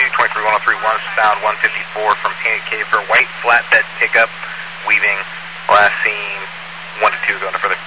23103 westbound 154 from Painted Cave for white flatbed pickup, weaving, last seen 1 to 2 going to further